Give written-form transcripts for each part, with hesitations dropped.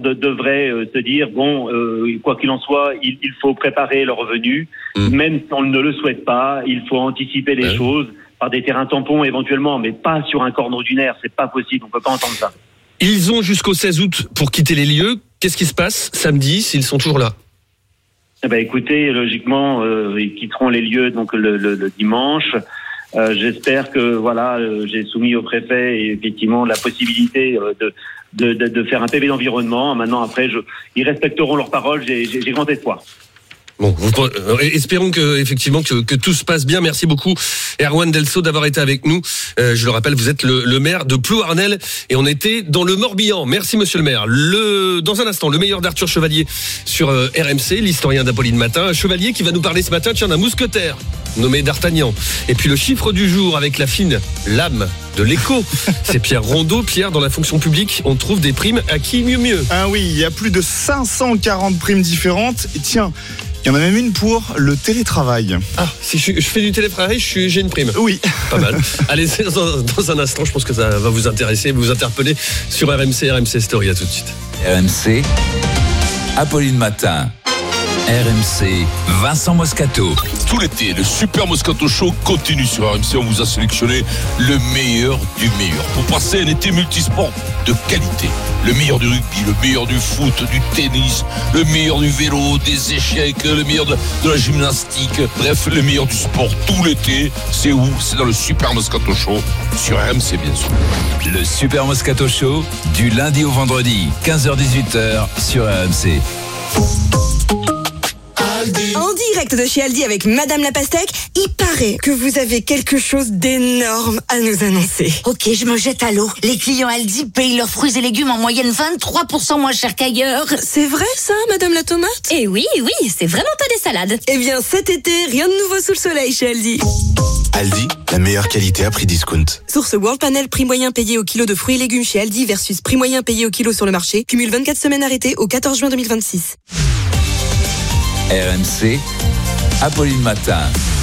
devrait se dire quoi qu'il en soit, il faut préparer le revenu, même si on ne le souhaite pas, il faut anticiper les choses par des terrains tampons éventuellement, mais pas sur un corps ordinaire, c'est pas possible, on peut pas entendre ça. Ils ont jusqu'au 16 août pour quitter les lieux. Qu'est-ce qui se passe samedi s'ils sont toujours là ? Écoutez, logiquement, ils quitteront les lieux donc le dimanche. J'espère que j'ai soumis au préfet effectivement la possibilité de faire un PV d'environnement. Maintenant, après, ils respecteront leurs paroles. J'ai grand espoir. Bon, espérons que tout se passe bien. Merci beaucoup, Erwan Delso, d'avoir été avec nous. Je le rappelle, vous êtes le maire de Plouarnel et on était dans le Morbihan. Merci, monsieur le maire. Dans un instant, le meilleur d'Arthur Chevalier sur RMC, l'historien d'Apolline Matin. Un chevalier qui va nous parler ce matin, d'un mousquetaire nommé D'Artagnan. Et puis le chiffre du jour avec la fine lame de l'écho. C'est Pierre Rondeau. Pierre, dans la fonction publique, on trouve des primes à qui mieux. Ah oui, il y a plus de 540 primes différentes. Et tiens, il y en a même une pour le télétravail. Ah, si je fais du télétravail, j'ai une prime. Oui. Pas mal. Allez, dans un instant, je pense que ça va vous intéresser, vous interpeller sur RMC Story. À tout de suite. RMC, Apolline Matin. RMC, Vincent Moscato. Tout l'été, le Super Moscato Show continue sur RMC. On vous a sélectionné le meilleur du meilleur pour passer un été multisport de qualité. Le meilleur du rugby, le meilleur du foot, du tennis, le meilleur du vélo, des échecs, le meilleur de la gymnastique. Bref, le meilleur du sport tout l'été. C'est où ? C'est dans le Super Moscato Show sur RMC, bien sûr. Le Super Moscato Show, du lundi au vendredi, 15h-18h sur RMC. En direct de chez Aldi avec Madame la Pastèque, il paraît que vous avez quelque chose d'énorme à nous annoncer. Ok, je me jette à l'eau. Les clients Aldi payent leurs fruits et légumes en moyenne 23% moins cher qu'ailleurs. C'est vrai ça, Madame la Tomate ? Eh oui, c'est vraiment pas des salades. Eh bien cet été, rien de nouveau sous le soleil chez Aldi. Aldi, la meilleure qualité à prix discount. Source World Panel, prix moyen payé au kilo de fruits et légumes chez Aldi versus prix moyen payé au kilo sur le marché. Cumule 24 semaines arrêtées au 14 juin 2026. RMC, Apolline Matin.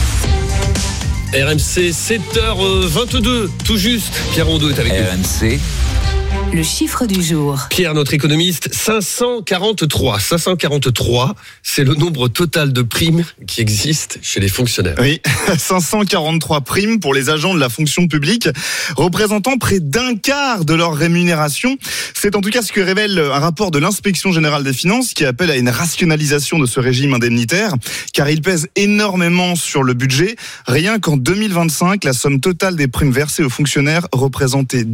RMC, 7h22, tout juste. Pierre Rondeau est avec nous. RMC, le chiffre du jour. Pierre, notre économiste, 543. 543, c'est le nombre total de primes qui existent chez les fonctionnaires. Oui, 543 primes pour les agents de la fonction publique, représentant près d'un quart de leur rémunération. C'est en tout cas ce que révèle un rapport de l'Inspection générale des finances qui appelle à une rationalisation de ce régime indemnitaire, car il pèse énormément sur le budget. Rien qu'en 2025, la somme totale des primes versées aux fonctionnaires représentait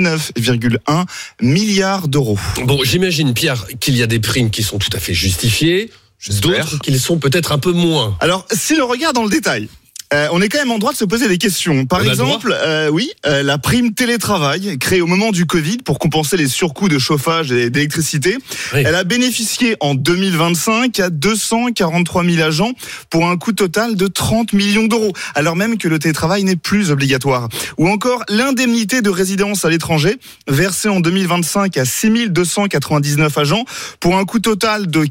19,1 milliards d'euros. Bon, j'imagine, Pierre, qu'il y a des primes qui sont tout à fait justifiées, d'autres qui le sont peut-être un peu moins. Alors, si l'on regarde dans le détail, on est quand même en droit de se poser des questions. Par exemple, la prime télétravail créée au moment du Covid pour compenser les surcoûts de chauffage et d'électricité, elle a bénéficié en 2025 à 243 000 agents pour un coût total de 30 millions d'euros, alors même que le télétravail n'est plus obligatoire. Ou encore l'indemnité de résidence à l'étranger, versée en 2025 à 6 299 agents pour un coût total de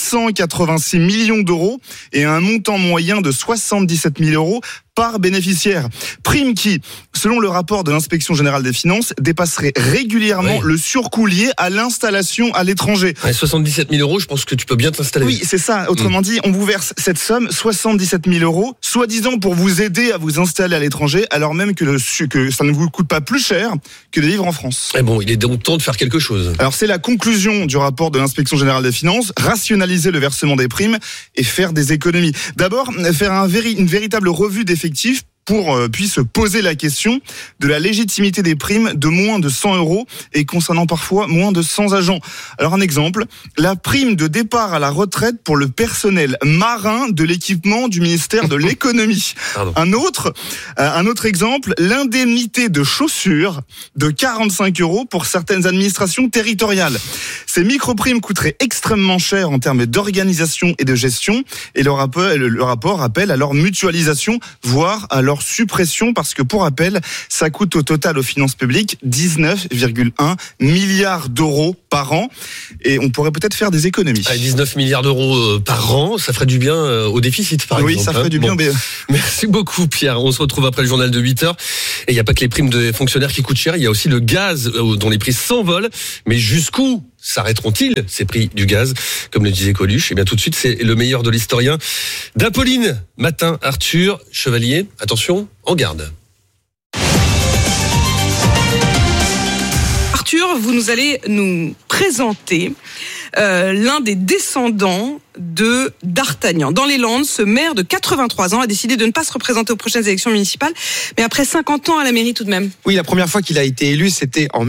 486 millions d'euros et un montant moyen de 77 000 euros par bénéficiaire. Prime qui, selon le rapport de l'Inspection générale des finances, dépasserait régulièrement le surcoût lié à l'installation à l'étranger. 77 000 euros, je pense que tu peux bien t'installer. Oui, c'est ça. Autrement dit, on vous verse cette somme, 77 000 euros, soi-disant pour vous aider à vous installer à l'étranger, alors même que ça ne vous coûte pas plus cher que de vivre en France. Et bon, il est donc temps de faire quelque chose. Alors c'est la conclusion du rapport de l'Inspection générale des finances, rationaliser le versement des primes et faire des économies. D'abord, faire une véritable revue d'effectifs puis se poser la question de la légitimité des primes de moins de 100 euros et concernant parfois moins de 100 agents. Alors un exemple, la prime de départ à la retraite pour le personnel marin de l'équipement du ministère de l'économie. Un autre exemple, l'indemnité de chaussures de 45 euros pour certaines administrations territoriales. Ces micro-primes coûteraient extrêmement cher en termes d'organisation et de gestion et le rapport appelle à leur mutualisation, voire à leur suppression, parce que pour rappel, ça coûte au total aux finances publiques 19,1 milliards d'euros par an et on pourrait peut-être faire des économies. 19 milliards d'euros par an, ça ferait du bien au déficit par exemple. Oui, ça ferait du bien. Bon. Merci beaucoup Pierre, on se retrouve après le journal de 8h et il n'y a pas que les primes des fonctionnaires qui coûtent cher, il y a aussi le gaz dont les prix s'envolent, mais jusqu'où s'arrêteront-ils, ces prix du gaz, comme le disait Coluche? Eh bien, tout de suite, c'est le meilleur de l'historien d'Apolline Matin. Arthur Chevalier, attention, en garde. Arthur, vous allez nous présenter l'un des descendants de D'Artagnan. Dans les Landes, ce maire de 83 ans a décidé de ne pas se représenter aux prochaines élections municipales, mais après 50 ans à la mairie tout de même. Oui, la première fois qu'il a été élu, c'était en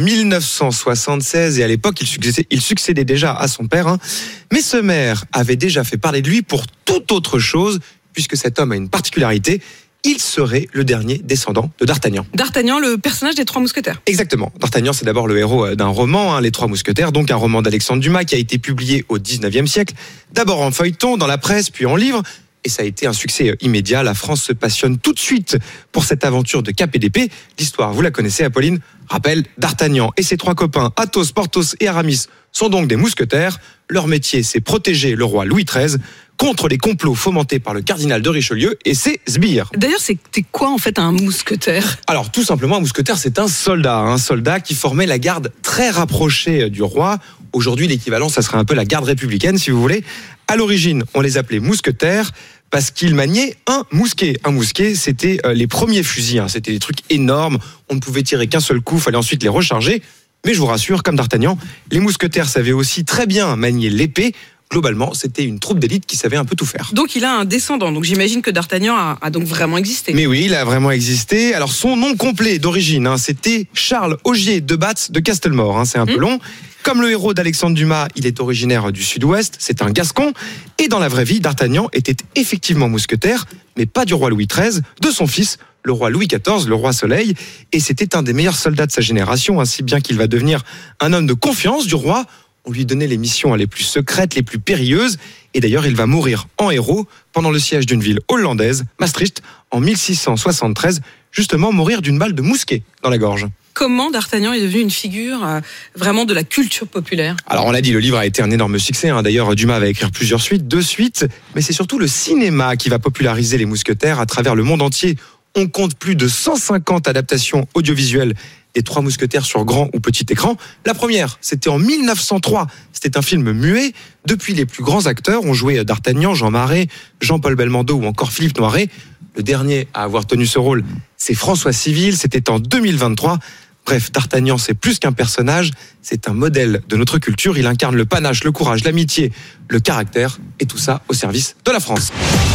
1976 et à l'époque, il succédait déjà à son père. Mais ce maire avait déjà fait parler de lui pour toute autre chose, puisque cet homme a une particularité. Il serait le dernier descendant de D'Artagnan. D'Artagnan, le personnage des Trois Mousquetaires. Exactement. D'Artagnan, c'est d'abord le héros d'un roman, Les Trois Mousquetaires, donc un roman d'Alexandre Dumas qui a été publié au 19e siècle, d'abord en feuilleton, dans la presse, puis en livre, et ça a été un succès immédiat. La France se passionne tout de suite pour cette aventure de cap et d'épée. L'histoire, vous la connaissez, Apolline, rappelle D'Artagnan et ses trois copains, Athos, Porthos et Aramis, sont donc des mousquetaires. Leur métier, c'est protéger le roi Louis XIII contre les complots fomentés par le cardinal de Richelieu et ses sbires. D'ailleurs, c'était quoi en fait un mousquetaire ? Alors tout simplement, un mousquetaire, c'est un soldat qui formait la garde très rapprochée du roi. Aujourd'hui, l'équivalent, ça serait un peu la garde républicaine, si vous voulez. À l'origine, on les appelait mousquetaires parce qu'ils maniaient un mousquet. Un mousquet, c'était les premiers fusils. C'était des trucs énormes. On ne pouvait tirer qu'un seul coup, fallait ensuite les recharger. Mais je vous rassure, comme D'Artagnan, les mousquetaires savaient aussi très bien manier l'épée. Globalement, c'était une troupe d'élite qui savait un peu tout faire. Donc il a un descendant, donc j'imagine que D'Artagnan a donc vraiment existé. Mais oui, il a vraiment existé. Alors son nom complet d'origine, c'était Charles Augier de Batz de Castelmore. C'est un peu long. Comme le héros d'Alexandre Dumas, il est originaire du sud-ouest, c'est un Gascon. Et dans la vraie vie, D'Artagnan était effectivement mousquetaire, mais pas du roi Louis XIII, de son fils, le roi Louis XIV, le roi Soleil. Et c'était un des meilleurs soldats de sa génération, si bien qu'il va devenir un homme de confiance du roi. On lui donnait les missions les plus secrètes, les plus périlleuses. Et d'ailleurs, il va mourir en héros pendant le siège d'une ville hollandaise, Maastricht, en 1673, justement mourir d'une balle de mousquet dans la gorge. Comment D'Artagnan est devenu une figure vraiment de la culture populaire ? Alors on l'a dit, le livre a été un énorme succès. D'ailleurs, Dumas va écrire plusieurs suites, 2 suites. Mais c'est surtout le cinéma qui va populariser les mousquetaires à travers le monde entier. On compte plus de 150 adaptations audiovisuelles des Trois Mousquetaires sur grand ou petit écran. La première, c'était en 1903. C'était un film muet. Depuis, les plus grands acteurs ont joué D'Artagnan, Jean Marais, Jean-Paul Belmondo ou encore Philippe Noiret. Le dernier à avoir tenu ce rôle, c'est François Civil. C'était en 2023. Bref, D'Artagnan, c'est plus qu'un personnage, c'est un modèle de notre culture. Il incarne le panache, le courage, l'amitié, le caractère, et tout ça au service de la France.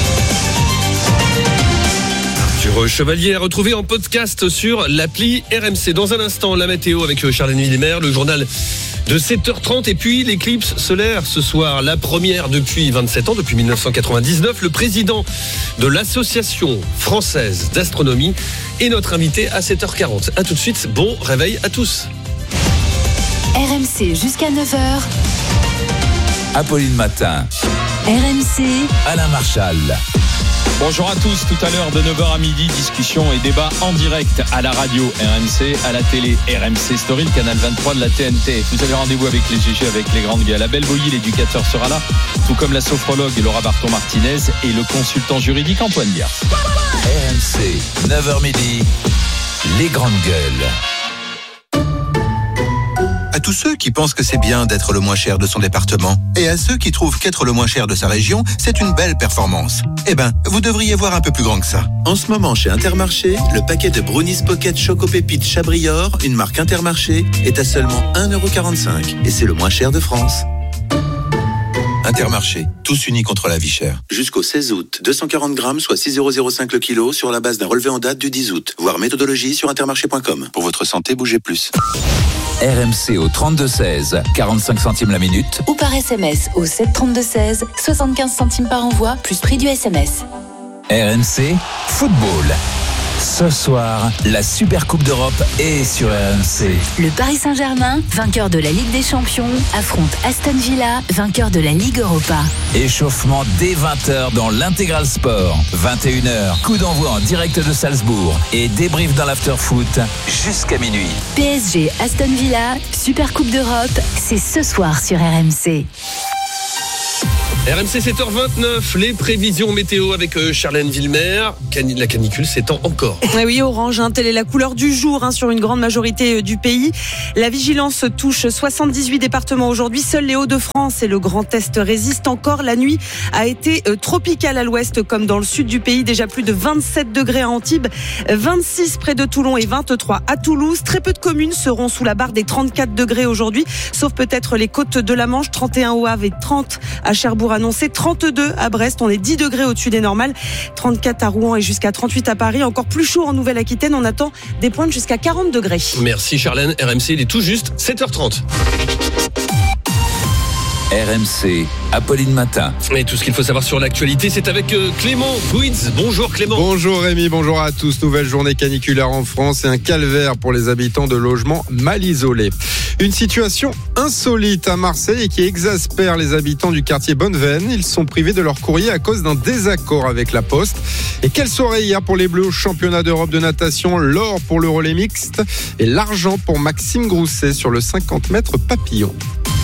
Arthur Chevalier à retrouver en podcast sur l'appli RMC. Dans un instant, la météo avec Charles-Henri Lemaire, le journal de 7h30 et puis l'éclipse solaire ce soir, la première depuis 27 ans, depuis 1999. Le président de l'Association française d'astronomie est notre invité à 7h40. A tout de suite, bon réveil à tous. RMC jusqu'à 9h. Apolline Matin. RMC. Alain Marchal. Bonjour à tous, tout à l'heure de 9h à midi, discussion et débat en direct à la radio RMC, à la télé RMC Story, le canal 23 de la TNT. Vous avez rendez-vous avec les GG, avec les grandes gueules. Abel Boilly, l'éducateur, sera là, tout comme la sophrologue Laura Barton-Martinez et le consultant juridique Antoine Biard. RMC, 9h midi, les grandes gueules. À tous ceux qui pensent que c'est bien d'être le moins cher de son département, et à ceux qui trouvent qu'être le moins cher de sa région, c'est une belle performance. Eh ben, vous devriez voir un peu plus grand que ça. En ce moment, chez Intermarché, le paquet de Brownies Pocket Choco Pépites Chabrior, une marque Intermarché, est à seulement 1,45€. Et c'est le moins cher de France. Intermarché, tous unis contre la vie chère. Jusqu'au 16 août, 240 grammes, soit 6,05€ le kilo, sur la base d'un relevé en date du 10 août. Voir méthodologie sur intermarché.com. Pour votre santé, bougez plus. RMC au 32-16, 45 centimes la minute. Ou par SMS au 732-16, 75 centimes par envoi, plus prix du SMS. RMC, football. Ce soir, la Super Coupe d'Europe est sur RMC. Le Paris Saint-Germain, vainqueur de la Ligue des Champions, affronte Aston Villa, vainqueur de la Ligue Europa. Échauffement dès 20h dans l'Intégral Sport. 21h, coup d'envoi en direct de Salzbourg et débrief dans l'after-foot jusqu'à minuit. PSG Aston Villa, Super Coupe d'Europe, c'est ce soir sur RMC. RMC 7h29, les prévisions météo avec Charlène Villemer. La canicule s'étend encore. Oui, orange, telle est la couleur du jour sur une grande majorité du pays. La vigilance touche 78 départements aujourd'hui. Seuls les Hauts-de-France et le Grand Est résistent encore. La nuit a été tropicale à l'ouest comme dans le sud du pays. Déjà plus de 27 degrés à Antibes, 26 près de Toulon et 23 à Toulouse. Très peu de communes seront sous la barre des 34 degrés aujourd'hui, sauf peut-être les côtes de la Manche, 31 au Havre et 30 à Cherbourg annoncé, 32 à Brest, on est 10 degrés au-dessus des normales, 34 à Rouen et jusqu'à 38 à Paris, encore plus chaud en Nouvelle-Aquitaine, on attend des pointes jusqu'à 40 degrés. Merci Charlène, RMC, il est tout juste 7h30. RMC, Apolline Matin. Et tout ce qu'il faut savoir sur l'actualité, c'est avec Clément Gouitz. Bonjour Clément. Bonjour Rémi, bonjour à tous. Nouvelle journée caniculaire en France et un calvaire pour les habitants de logements mal isolés. Une situation insolite à Marseille et qui exaspère les habitants du quartier Bonneveine. Ils sont privés de leur courrier à cause d'un désaccord avec la Poste. Et quelle soirée hier pour les Bleus au championnat d'Europe de natation, l'or pour le relais mixte et l'argent pour Maxime Grousset sur le 50 mètres papillon.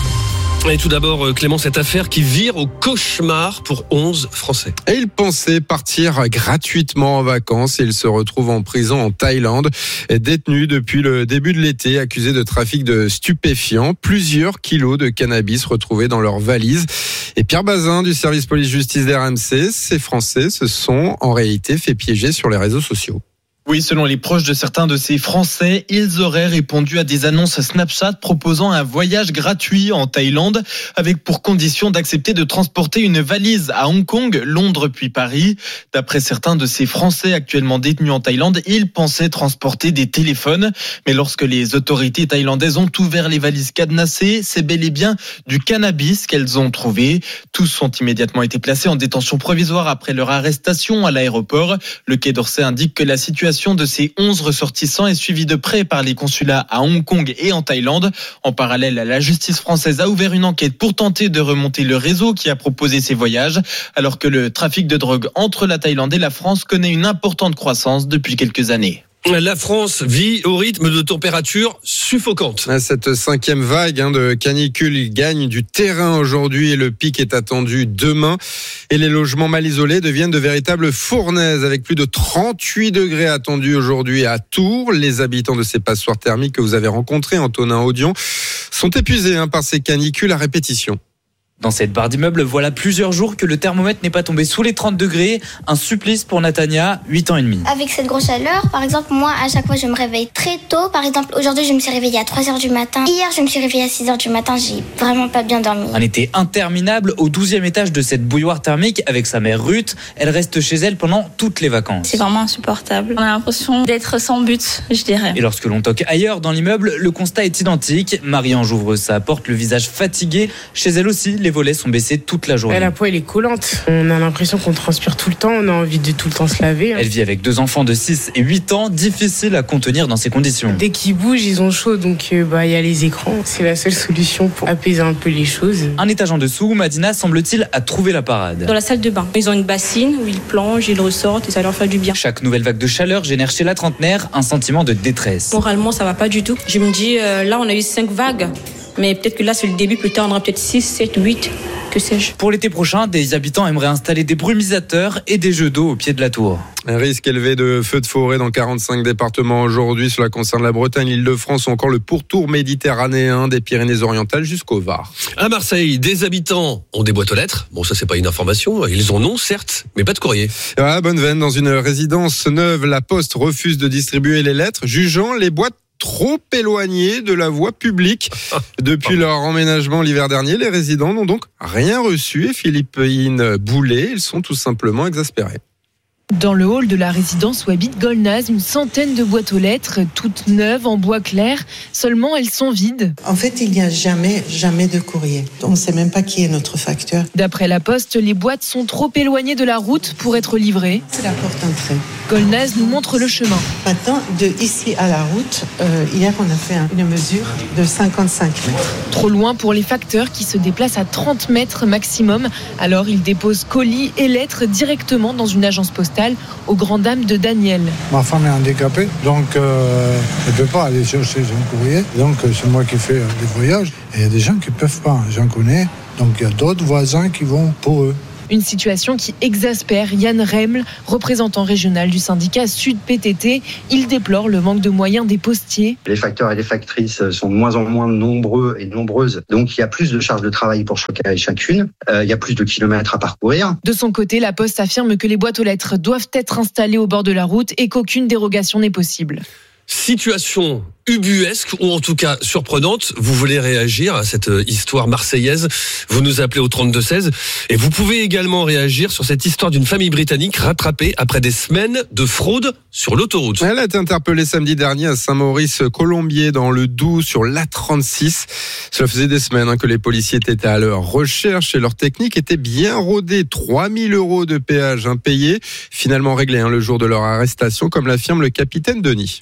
Et tout d'abord, Clément, cette affaire qui vire au cauchemar pour 11 Français. Et ils pensaient partir gratuitement en vacances et ils se retrouvent en prison en Thaïlande, détenus depuis le début de l'été, accusés de trafic de stupéfiants. Plusieurs kilos de cannabis retrouvés dans leurs valises. Et Pierre Bazin du service police-justice d'RMC, ces Français se sont en réalité fait piéger sur les réseaux sociaux. Oui, selon les proches de certains de ces Français, ils auraient répondu à des annonces Snapchat proposant un voyage gratuit en Thaïlande avec pour condition d'accepter de transporter une valise à Hong Kong, Londres puis Paris. D'après certains de ces Français actuellement détenus en Thaïlande, ils pensaient transporter des téléphones. Mais lorsque les autorités thaïlandaises ont ouvert les valises cadenassées, c'est bel et bien du cannabis qu'elles ont trouvé. Tous ont immédiatement été placés en détention provisoire après leur arrestation à l'aéroport. Le Quai d'Orsay indique que la situation de ces 11 ressortissants est suivie de près par les consulats à Hong Kong et en Thaïlande. En parallèle, la justice française a ouvert une enquête pour tenter de remonter le réseau qui a proposé ces voyages, alors que le trafic de drogue entre la Thaïlande et la France connaît une importante croissance depuis quelques années. La France vit au rythme de température suffocante. Cette 5e vague de canicule gagne du terrain aujourd'hui et le pic est attendu demain. Et les logements mal isolés deviennent de véritables fournaises avec plus de 38 degrés attendus aujourd'hui à Tours. Les habitants de ces passoires thermiques que vous avez rencontrés, Antonin Audion, sont épuisés par ces canicules à répétition. Dans cette barre d'immeuble, voilà plusieurs jours que le thermomètre n'est pas tombé sous les 30 degrés. Un supplice pour Natania, 8 ans et demi. Avec cette grosse chaleur, par exemple, moi, à chaque fois, je me réveille très tôt. Par exemple, aujourd'hui, je me suis réveillée à 3h du matin. Hier, je me suis réveillée à 6h du matin. J'ai vraiment pas bien dormi. Un été interminable au 12e étage de cette bouilloire thermique avec sa mère Ruth. Elle reste chez elle pendant toutes les vacances. C'est vraiment insupportable. On a l'impression d'être sans but, je dirais. Et lorsque l'on toque ailleurs dans l'immeuble, le constat est identique. Marie-Ange ouvre sa porte, le visage fatigué. Chez elle aussi, les volets sont baissés toute la journée. La peau, elle est collante. On a l'impression qu'on transpire tout le temps. On a envie de tout le temps se laver. Elle vit avec 2 enfants de 6 et 8 ans. Difficile à contenir dans ces conditions. Dès qu'ils bougent, ils ont chaud. Donc, il y a les écrans. C'est la seule solution pour apaiser un peu les choses. Un étage en dessous, Madina semble-t-il a trouvé la parade. Dans la salle de bain. Ils ont une bassine où ils plongent, ils ressortent et ça leur fait du bien. Chaque nouvelle vague de chaleur génère chez la trentenaire un sentiment de détresse. Moralement, ça va pas du tout. Je me dis, là, on a eu 5 vagues. Mais peut-être que là, c'est le début, plus tard, on aura peut-être 6, 7, 8, que sais-je. Pour l'été prochain, des habitants aimeraient installer des brumisateurs et des jeux d'eau au pied de la tour. Un risque élevé de feux de forêt dans 45 départements aujourd'hui. Cela concerne la Bretagne, l'Île-de-France ou encore le pourtour méditerranéen des Pyrénées-Orientales jusqu'au Var. À Marseille, des habitants ont des boîtes aux lettres. Bon, ça, c'est pas une information. Ils en ont, certes, mais pas de courrier. À Bonneveine, dans une résidence neuve, la Poste refuse de distribuer les lettres, jugeant les boîtes trop éloignés de la voie publique. Depuis leur emménagement l'hiver dernier, les résidents n'ont donc rien reçu. Et Philippine Boulet, ils sont tout simplement exaspérés. Dans le hall de la résidence où habite Golnaz, une centaine de boîtes aux lettres, toutes neuves en bois clair. Seulement, elles sont vides. En fait, il n'y a jamais de courrier. On ne sait même pas qui est notre facteur. D'après la Poste, les boîtes sont trop éloignées de la route pour être livrées. C'est la porte d'entrée. Golnaz nous montre le chemin. Maintenant, de ici à la route, hier, on a fait une mesure de 55 mètres. Trop loin pour les facteurs qui se déplacent à 30 mètres maximum. Alors, ils déposent colis et lettres directement dans une agence postale aux grandes dames de Daniel. Ma femme est handicapée, donc elle ne peut pas aller chercher son courrier. Donc c'est moi qui fais les voyages. Et il y a des gens qui ne peuvent pas. J'en connais, Donc il y a d'autres voisins qui vont pour eux. Une situation qui exaspère Yann Reml, représentant régional du syndicat Sud PTT. Il déplore le manque de moyens des postiers. Les facteurs et les factrices sont de moins en moins nombreux et nombreuses. Donc il y a plus de charges de travail pour chacun et chacune. Il y a plus de kilomètres à parcourir. De son côté, la Poste affirme que les boîtes aux lettres doivent être installées au bord de la route et qu'aucune dérogation n'est possible. Situation ubuesque ou en tout cas surprenante. Vous voulez réagir à cette histoire marseillaise, vous nous appelez au 32-16 et vous pouvez également réagir sur cette histoire d'une famille britannique rattrapée après des semaines de fraude sur l'autoroute. Elle a été interpellée samedi dernier à Saint-Maurice-Colombier dans le Doubs sur l'A36. Cela faisait des semaines que les policiers étaient à leur recherche et leur technique était bien rodée. 3 000 € de péage impayés, finalement réglés le jour de leur arrestation, comme l'affirme le capitaine Denis.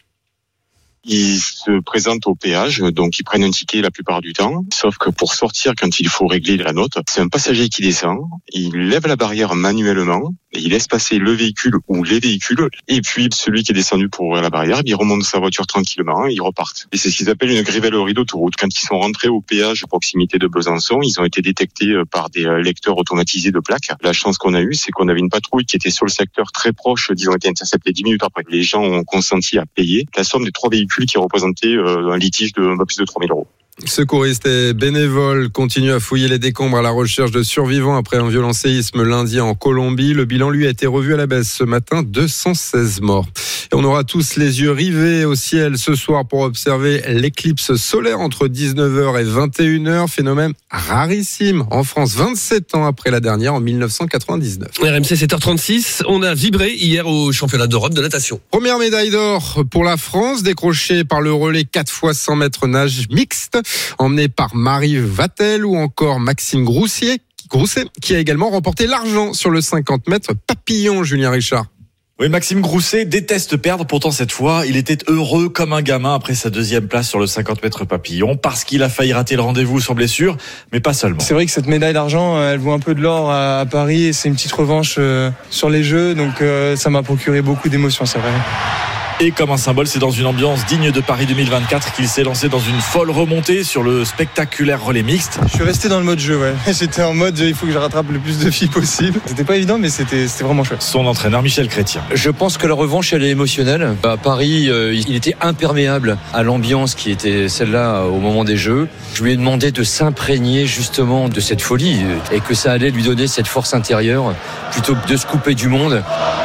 Ils se présentent au péage, donc ils prennent un ticket la plupart du temps. Sauf que pour sortir, quand il faut régler la note, c'est un passager qui descend, il lève la barrière manuellement, et il laisse passer le véhicule ou les véhicules, et puis celui qui est descendu pour ouvrir la barrière, il remonte sa voiture tranquillement et ils repartent. Et c'est ce qu'ils appellent une grivellerie d'autoroute. Quand ils sont rentrés au péage à proximité de Besançon, ils ont été détectés par des lecteurs automatisés de plaques. La chance qu'on a eue, c'est qu'on avait une patrouille qui était sur le secteur très proche, ils ont été interceptés 10 minutes après. Les gens ont consenti à payer la somme des 3 véhicules qui représentait un litige de plus de 3 000 €. Secouristes et bénévoles continuent à fouiller les décombres à la recherche de survivants après un violent séisme lundi en Colombie. Le bilan, lui, a été revu à la baisse ce matin, 216 morts. Et on aura tous les yeux rivés au ciel ce soir pour observer l'éclipse solaire entre 19h et 21h. Phénomène rarissime en France, 27 ans après la dernière en 1999. RMC 7h36, on a vibré hier au championnat d'Europe de natation. Première médaille d'or pour la France, décrochée par le relais 4x100 mètres nage mixte, emmené par Marie Vatel ou encore Maxime Grousset, qui a également remporté l'argent sur le 50 mètres papillon, Julien Richard. Oui, Maxime Grousset déteste perdre. Pourtant, cette fois, il était heureux comme un gamin après sa deuxième place sur le 50 mètres papillon parce qu'il a failli rater le rendez-vous sur blessure, mais pas seulement. C'est vrai que cette médaille d'argent, elle vaut un peu de l'or à Paris et c'est une petite revanche sur les Jeux. Donc, ça m'a procuré beaucoup d'émotions, c'est vrai. Et comme un symbole, c'est dans une ambiance digne de Paris 2024 qu'il s'est lancé dans une folle remontée sur le spectaculaire relais mixte. Je suis resté dans le mode jeu, ouais. J'étais en mode il faut que je rattrape le plus de filles possible. C'était pas évident, mais c'était vraiment chouette. Son entraîneur Michel Chrétien. Je pense que la revanche, elle est émotionnelle. À Paris, il était imperméable à l'ambiance qui était celle-là au moment des Jeux. Je lui ai demandé de s'imprégner justement de cette folie et que ça allait lui donner cette force intérieure plutôt que de se couper du monde.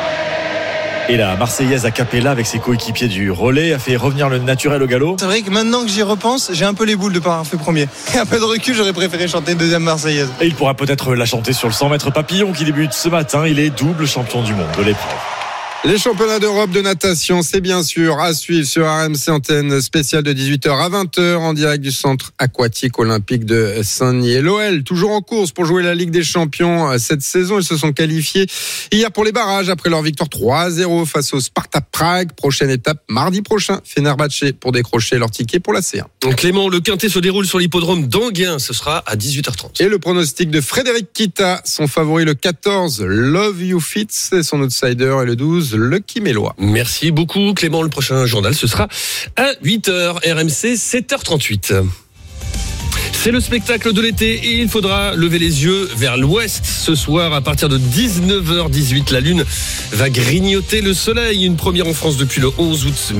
Et la Marseillaise a cappella avec ses coéquipiers du relais a fait revenir le naturel au galop. C'est vrai que maintenant que j'y repense, j'ai un peu les boules de pas avoir fait premier. Et un peu de recul, j'aurais préféré chanter deuxième Marseillaise. Et il pourra peut-être la chanter sur le 100 mètres papillon qui débute ce matin. Il est double champion du monde de l'épreuve. Les championnats d'Europe de natation, c'est bien sûr à suivre sur RMC, antenne spéciale de 18h à 20h en direct du centre aquatique olympique de Saint-Denis. Et l'OL, toujours en course pour jouer la Ligue des Champions cette saison. Ils se sont qualifiés hier pour les barrages après leur victoire 3-0 face au Sparta Prague. Prochaine étape, mardi prochain, Fenerbahçe pour décrocher leur ticket pour la C1. Clément, le quintet se déroule sur l'hippodrome d'Enghien. Ce sera à 18h30. Et le pronostic de Frédéric Kita, son favori le 14, Love You Fits, et son outsider est le 12, Lucky Mélois. Merci beaucoup Clément. Le prochain journal, ce sera à 8h. RMC 7h38. C'est le spectacle de l'été et il faudra lever les yeux vers l'ouest ce soir à partir de 19h18. La lune va grignoter le soleil. Une première en France depuis le 11 août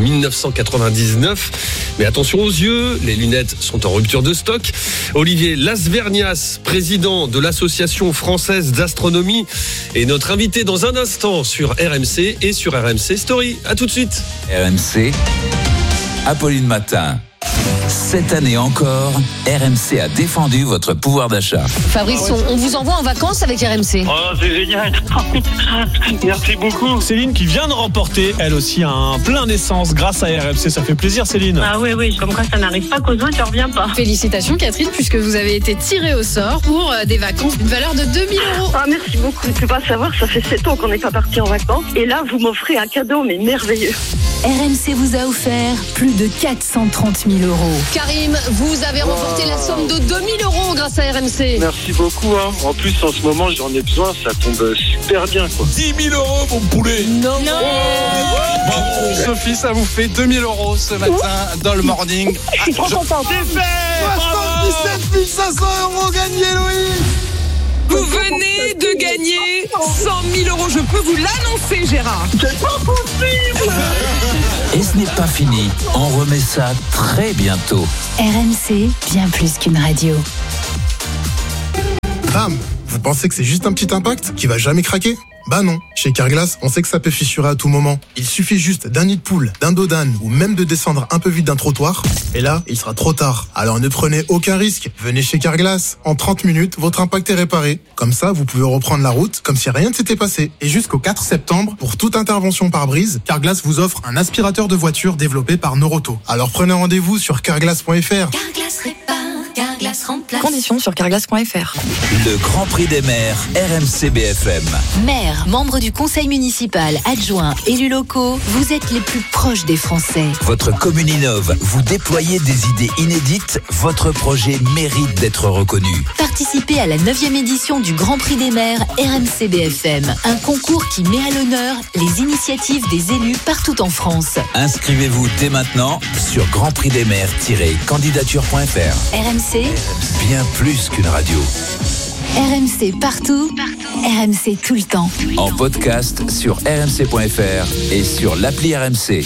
1999. Mais attention aux yeux, les lunettes sont en rupture de stock. Olivier Lasvernias, président de l'Association française d'astronomie, est notre invité dans un instant sur RMC et sur RMC Story. À tout de suite. RMC, Apolline Matin. Cette année encore, RMC a défendu votre pouvoir d'achat. Fabrice, on vous envoie en vacances avec RMC. Oh, c'est génial. Merci beaucoup. Céline qui vient de remporter, elle aussi, un plein d'essence grâce à RMC. Ça fait plaisir, Céline. Ah oui, comme quoi ça n'arrive pas qu'aux autres, ça revient pas. Félicitations, Catherine, puisque vous avez été tirée au sort pour des vacances d'une valeur de 2 000 €. Ah, merci beaucoup. Tu peux pas savoir, ça fait 7 ans qu'on n'est pas parti en vacances. Et là, vous m'offrez un cadeau, mais merveilleux. RMC vous a offert plus de 430 000 €. Karim, vous avez remporté la somme de 2 000 € grâce à RMC. Merci beaucoup. En plus, en ce moment, j'en ai besoin. Ça tombe super bien, quoi. 10 000 €, mon poulet. Non. Bravo. Sophie, ça vous fait 2 000 € ce matin dans le morning. Je suis trop contente. C'est fait. 77 500 € gagnés, Louis. gagner 100 000 €. Je peux vous l'annoncer, Gérard. C'est pas possible. Et ce n'est pas fini. On remet ça très bientôt. RMC, bien plus qu'une radio. Bam! Vous pensez que c'est juste un petit impact qui va jamais craquer? Bah non. Chez Carglass, on sait que ça peut fissurer à tout moment. Il suffit juste d'un nid de poule, d'un dos d'âne ou même de descendre un peu vite d'un trottoir. Et là, il sera trop tard. Alors ne prenez aucun risque. Venez chez Carglass. En 30 minutes, votre impact est réparé. Comme ça, vous pouvez reprendre la route comme si rien ne s'était passé. Et jusqu'au 4 septembre, pour toute intervention par brise, Carglass vous offre un aspirateur de voiture développé par Noroto. Alors prenez rendez-vous sur carglass.fr. Carglass répare, Carglass remplace. Conditions sur carglass.fr. Le Grand Prix des maires, RMC BFM. Maire, membre du conseil municipal, adjoint, élus locaux, vous êtes les plus proches des Français. Votre commune innove, vous déployez des idées inédites, votre projet mérite d'être reconnu. Participez à la 9e édition du Grand Prix des maires RMC BFM, un concours qui met à l'honneur les initiatives des élus partout en France. Inscrivez-vous dès maintenant sur grandprixdesmaires-candidature.fr. RMC, Bien plus qu'une radio. RMC partout, RMC tout le temps. En podcast sur rmc.fr et sur l'appli RMC.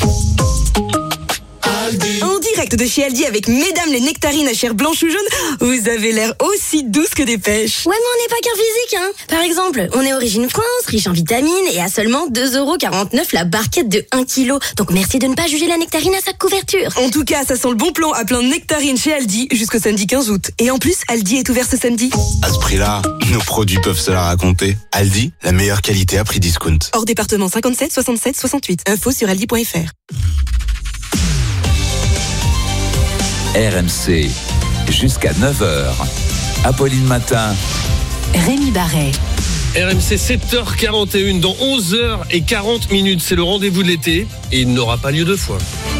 En direct de chez Aldi avec mesdames les nectarines à chair blanche ou jaune, vous avez l'air aussi douce que des pêches. Ouais, mais on n'est pas qu'un physique, hein. Par exemple, on est origine France, riche en vitamines et à seulement 2,49 € la barquette de 1 kg. Donc merci de ne pas juger la nectarine à sa couverture. En tout cas, ça sent le bon plan à plein de nectarines chez Aldi jusqu'au samedi 15 août. Et en plus, Aldi est ouvert ce samedi. À ce prix-là, nos produits peuvent se la raconter. Aldi, la meilleure qualité à prix discount. Hors département 57 67 68. Info sur aldi.fr. RMC, jusqu'à 9h. Apolline Matin. Rémi Barret. RMC 7h41 dans 11h40. C'est le rendez-vous de l'été et il n'aura pas lieu deux fois.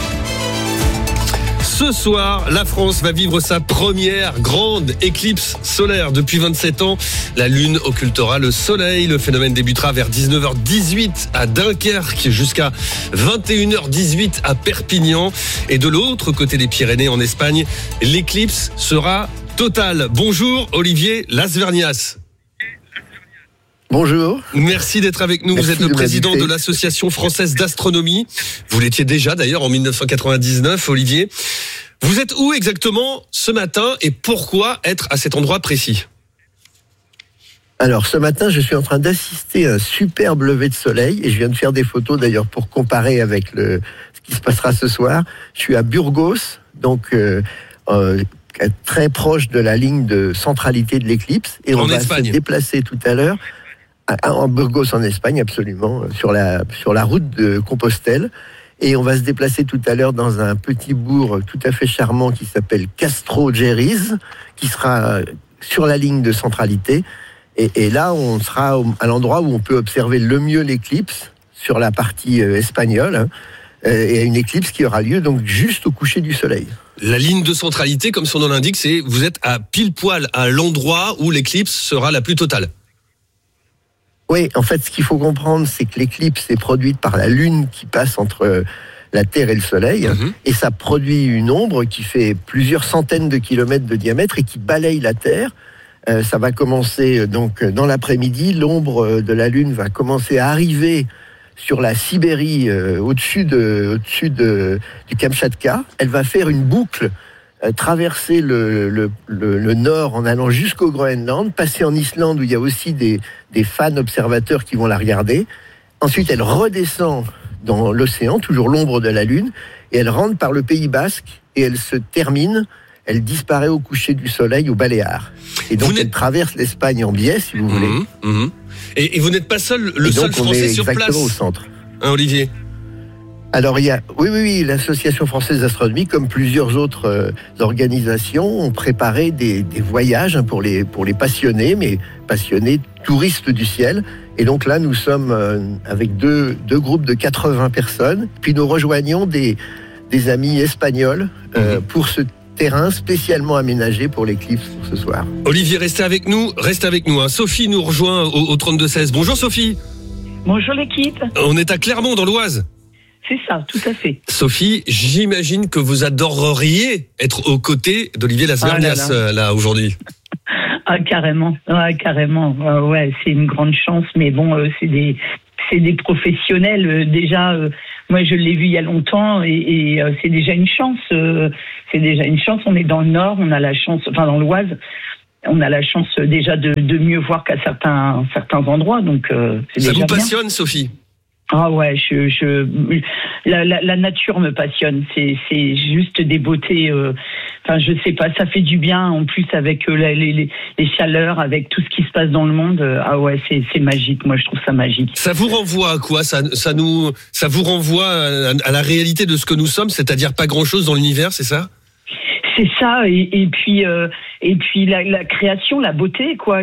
Ce soir, la France va vivre sa première grande éclipse solaire. Depuis 27 ans, la Lune occultera le Soleil. Le phénomène débutera vers 19h18 à Dunkerque jusqu'à 21h18 à Perpignan. Et de l'autre côté des Pyrénées, en Espagne, l'éclipse sera totale. Bonjour Olivier Lasvernias. Bonjour. Merci d'être avec nous. Merci. Vous êtes le président de l'Association française d'astronomie. Vous l'étiez déjà d'ailleurs en 1999, Olivier. Vous êtes où exactement ce matin et pourquoi être à cet endroit précis ? Alors ce matin, je suis en train d'assister à un superbe lever de soleil et je viens de faire des photos d'ailleurs pour comparer avec ce qui se passera ce soir. Je suis à Burgos, donc très proche de la ligne de centralité de l'éclipse et on va se déplacer tout à l'heure. En Burgos, en Espagne, absolument, sur la route de Compostelle. Et on va se déplacer tout à l'heure dans un petit bourg tout à fait charmant qui s'appelle Castro-Geriz, qui sera sur la ligne de centralité. Et là, on sera à l'endroit où on peut observer le mieux l'éclipse, sur la partie espagnole. Et une éclipse qui aura lieu donc juste au coucher du soleil. La ligne de centralité, comme son nom l'indique, c'est vous êtes à pile poil à l'endroit où l'éclipse sera la plus totale. Oui, en fait, ce qu'il faut comprendre, c'est que l'éclipse est produite par la Lune qui passe entre la Terre et le Soleil, et ça produit une ombre qui fait plusieurs centaines de kilomètres de diamètre et qui balaye la Terre. Ça va commencer donc dans l'après-midi. L'ombre de la Lune va commencer à arriver sur la Sibérie, au-dessus du Kamchatka. Elle va faire une boucle, traverser le nord en allant jusqu'au Groenland, passer en Islande où il y a aussi des fans observateurs qui vont la regarder. Ensuite, elle redescend dans l'océan, toujours l'ombre de la Lune, et elle rentre par le Pays Basque et elle se termine, elle disparaît au coucher du soleil aux Baléares. Et donc elle traverse l'Espagne en biais, si vous voulez. Et vous n'êtes pas seul, le seul Français sur place. Exactement au centre. Hein, Olivier ? Alors il y a, oui, l'Association française d'astronomie, comme plusieurs autres organisations, ont préparé des voyages pour les passionnés, mais passionnés touristes du ciel. Et donc là, nous sommes avec deux groupes de 80 personnes. Puis nous rejoignons des amis espagnols pour ce terrain spécialement aménagé pour l'éclipse pour ce soir. Olivier, restez avec nous. Hein. Sophie nous rejoint au 32-16. Bonjour Sophie. Bonjour l'équipe. On est à Clermont dans l'Oise. C'est ça, tout à fait. Sophie, j'imagine que vous adoreriez être aux côtés d'Olivier Lasvernias là aujourd'hui. Ah, carrément. Ouais, c'est une grande chance, mais bon, c'est des professionnels. Déjà, moi, je l'ai vu il y a longtemps et c'est déjà une chance. On est dans le Nord, on a la chance, enfin dans l'Oise, on a la chance déjà de mieux voir qu'à certains endroits. Donc, c'est ça déjà vous bien. passionne, Sophie? Ah ouais, la nature me passionne. C'est juste des beautés. Enfin, je sais pas, ça fait du bien. En plus, avec les chaleurs, avec tout ce qui se passe dans le monde. Ah ouais, c'est magique. Moi, je trouve ça magique. Ça vous renvoie à quoi? Ça vous renvoie à la réalité de ce que nous sommes, c'est-à-dire pas grand-chose dans l'univers, c'est ça? C'est ça. Et puis la création, la beauté, quoi.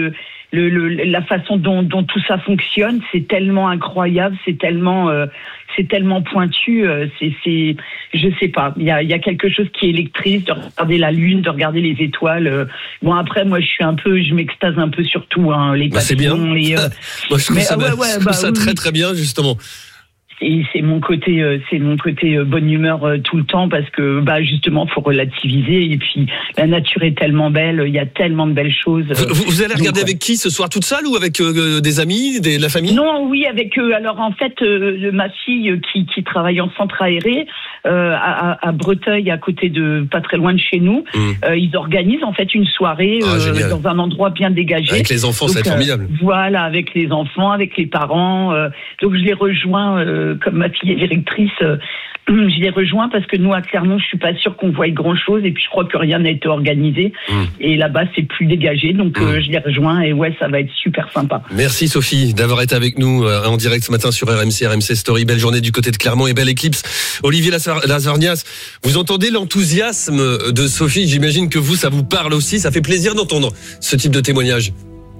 La façon dont tout ça fonctionne, c'est tellement incroyable, c'est tellement pointu, je sais pas, il y a quelque chose qui électrise de regarder la lune, de regarder les étoiles. Bon, après moi je m'extase un peu sur tout, hein, les papillons, c'est bien. Moi je trouve ça très très bien justement. Et c'est mon côté bonne humeur tout le temps, parce que justement faut relativiser, et puis la nature est tellement belle, il y a tellement de belles choses. Vous allez regarder avec qui ce soir, toute seule ou avec des amis, de la famille? Non, oui, avec alors en fait ma fille qui travaille en centre aéré à Breteuil, à côté de pas très loin de chez nous. Ils organisent en fait une soirée dans un endroit bien dégagé. Avec les enfants, ça va être formidable. Voilà, avec les enfants, avec les parents. Donc je les rejoins. Comme ma fille est directrice, je les rejoins parce que nous à Clermont, je suis pas sûre qu'on voie grand chose, et puis je crois que rien n'a été organisé. Et là-bas c'est plus dégagé, donc je les rejoins, et ouais, ça va être super sympa. Merci Sophie d'avoir été avec nous en direct ce matin sur RMC Story. Belle journée du côté de Clermont et belle éclipse. Olivier Lazarnias, vous entendez l'enthousiasme de Sophie? J'imagine que ça vous parle aussi. Ça fait plaisir d'entendre ce type de témoignage.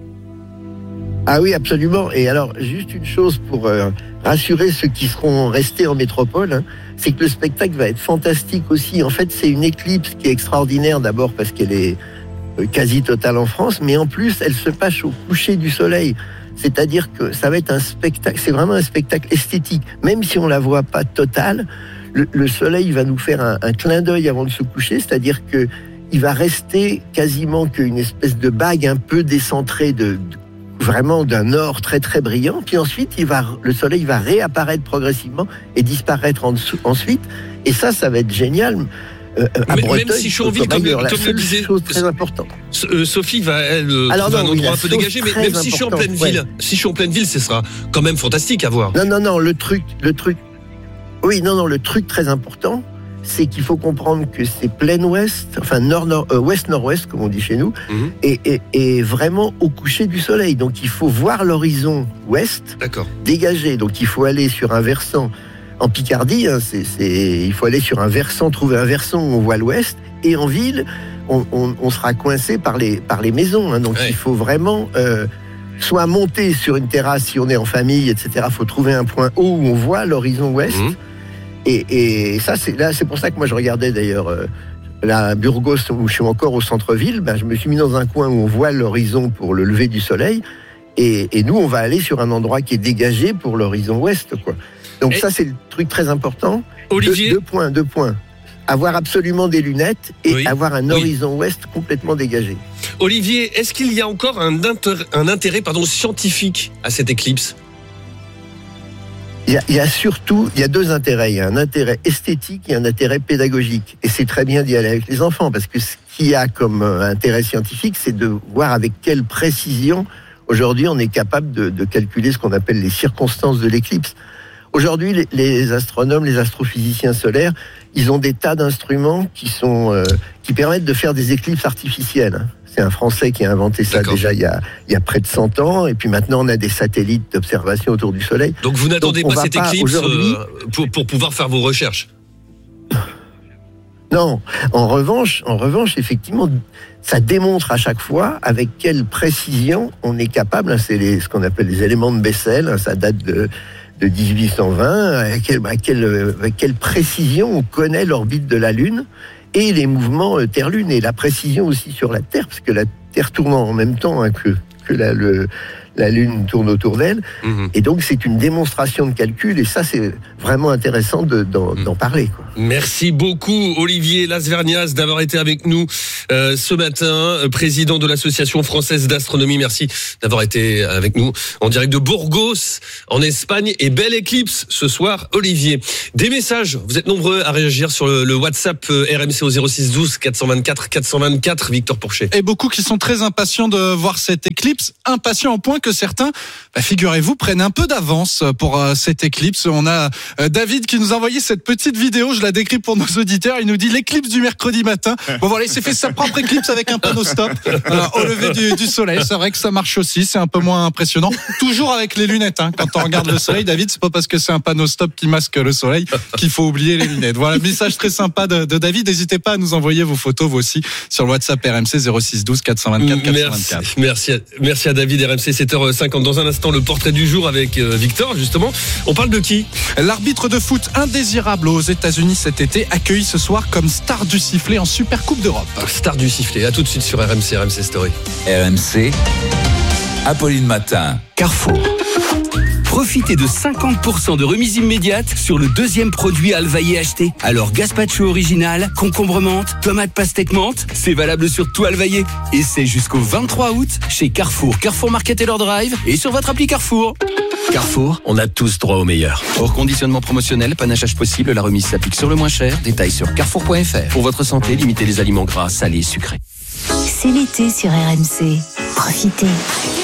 Ah oui, absolument. Et alors, juste une chose pour rassurer ceux qui seront restés en métropole, hein, c'est que le spectacle va être fantastique aussi. En fait, c'est une éclipse qui est extraordinaire, d'abord parce qu'elle est quasi totale en France, mais en plus, elle se passe au coucher du soleil. C'est-à-dire que ça va être un spectacle, c'est vraiment un spectacle esthétique. Même si on la voit pas totale, le soleil va nous faire un clin d'œil avant de se coucher, c'est-à-dire que il va rester quasiment qu'une espèce de bague un peu décentrée vraiment d'un or très très brillant, puis ensuite le soleil va réapparaître progressivement et disparaître ensuite, et ça va être génial. À Breteuil, même si Chionville, comme le disait, chose très importante. Sophie va trouver un endroit un peu dégagé, mais même si je suis en pleine ville, ce sera quand même fantastique à voir. Non, le truc très important, c'est qu'il faut comprendre que c'est plein ouest, enfin ouest-nord-ouest, comme on dit chez nous, et vraiment au coucher du soleil. Donc il faut voir l'horizon ouest dégagé. Donc il faut aller sur un versant en Picardie, hein, il faut aller sur un versant, trouver un versant où on voit l'ouest, et en ville, on sera coincé par les maisons. Hein, donc il faut vraiment soit monter sur une terrasse si on est en famille, etc. Il faut trouver un point haut où on voit l'horizon ouest. Et ça, c'est pour ça que moi je regardais d'ailleurs la Burgos, où je suis encore au centre-ville. Je me suis mis dans un coin où on voit l'horizon pour le lever du soleil, et nous on va aller sur un endroit qui est dégagé pour l'horizon ouest, quoi. Donc ça, c'est le truc très important. Olivier, deux points. Avoir absolument des lunettes et avoir un horizon ouest complètement dégagé. Olivier, est-ce qu'il y a encore un intérêt scientifique à cette éclipse? Il y a deux intérêts. Il y a un intérêt esthétique et un intérêt pédagogique. Et c'est très bien d'y aller avec les enfants, parce que ce qu'il y a comme intérêt scientifique, c'est de voir avec quelle précision, aujourd'hui, on est capable de calculer ce qu'on appelle les circonstances de l'éclipse. Aujourd'hui, les astronomes, les astrophysiciens solaires, ils ont des tas d'instruments qui permettent de faire des éclipses artificielles. C'est un Français qui a inventé ça déjà il y a près de 100 ans. Et puis maintenant, on a des satellites d'observation autour du Soleil. Donc vous n'attendez pas cette éclipse pour pouvoir faire vos recherches? Non. En revanche, effectivement, ça démontre à chaque fois avec quelle précision on est capable. C'est ce qu'on appelle les éléments de Bessel. Ça date de 1820. Avec quelle précision on connaît l'orbite de la Lune et les mouvements Terre-Lune, et la précision aussi sur la Terre, parce que la Terre tourne en même temps que la Lune tourne autour d'elle. Et donc, c'est une démonstration de calcul. Et ça, c'est vraiment intéressant d'en parler, quoi. Merci beaucoup, Olivier Lasvernias, d'avoir été avec nous ce matin, président de l'Association française d'astronomie. Merci d'avoir été avec nous en direct de Burgos, en Espagne. Et belle éclipse ce soir, Olivier. Des messages, vous êtes nombreux à réagir sur le WhatsApp RMC au 06 12 424 424. Victor Pourchet. Et beaucoup qui sont très impatients de voir cette éclipse, impatients au point que certains, figurez-vous, prennent un peu d'avance pour cette éclipse. On a David qui nous a envoyé cette petite vidéo, je la décris pour nos auditeurs. Il nous dit l'éclipse du mercredi matin. Bon voilà, il s'est fait sa propre éclipse avec un panneau stop au lever du soleil. C'est vrai que ça marche aussi, c'est un peu moins impressionnant. Toujours avec les lunettes, hein. Quand on regarde le soleil, David, c'est pas parce que c'est un panneau stop qui masque le soleil qu'il faut oublier les lunettes. Voilà, message très sympa de David. N'hésitez pas à nous envoyer vos photos, vous aussi, sur le WhatsApp RMC 06 12 424 424. Merci à David. RMC 7h50. Dans un instant, le portrait du jour avec Victor, justement. On parle de qui? L'arbitre de foot indésirable aux États-Unis cet été, accueilli ce soir comme star du sifflet en Super Coupe d'Europe. Star du sifflet. À tout de suite sur RMC Story. RMC, Apolline Matin, Carrefour. Profitez de 50% de remise immédiate sur le deuxième produit Alvaillé acheté. Alors gazpacho original, concombre menthe, tomate pastèque menthe, c'est valable sur tout Alvaillé. Et c'est jusqu'au 23 août chez Carrefour, Carrefour Market et leur Drive et sur votre appli Carrefour. Carrefour, on a tous droit au meilleur. Hors conditionnement promotionnel, panachage possible, la remise s'applique sur le moins cher. Détails sur carrefour.fr. Pour votre santé, limitez les aliments gras, salés, sucrés. C'est l'été sur RMC. Profitez.